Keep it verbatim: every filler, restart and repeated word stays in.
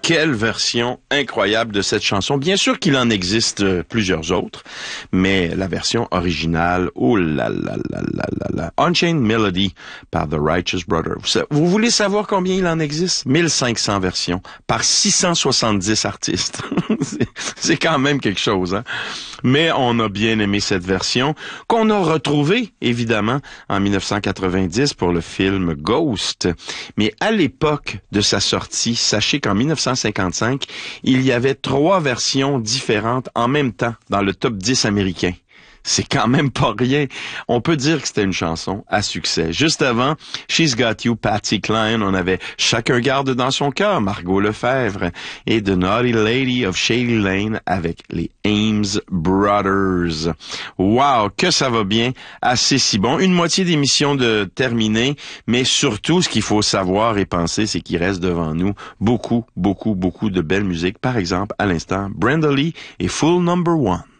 quelle version incroyable de cette chanson. Bien sûr qu'il en existe euh, plusieurs autres, mais la version originale, oh là là là là là là, Unchained Melody par The Righteous Brothers. Vous, vous voulez savoir combien il en existe? mille cinq cents versions par six cent soixante-dix artistes. c'est, c'est quand même quelque chose, hein? Mais on a bien aimé cette version qu'on a retrouvée, évidemment, en dix-neuf cent quatre-vingt-dix pour le film Ghost. Mais à l'époque de sa sortie, sachez qu'en dix-neuf cent cinquante-cinq, il y avait trois versions différentes en même temps dans le top dix américain. C'est quand même pas rien. On peut dire que c'était une chanson à succès. Juste avant, She's Got You, Patsy Cline, on avait Chacun garde dans son cœur, Margot Lefebvre, et The Naughty Lady of Shady Lane avec les Ames Brothers. Wow, que ça va bien, assez si bon. Une moitié d'émission de terminée, mais surtout, ce qu'il faut savoir et penser, c'est qu'il reste devant nous beaucoup, beaucoup, beaucoup de belle musique. Par exemple, à l'instant, Brenda Lee et Full Number One.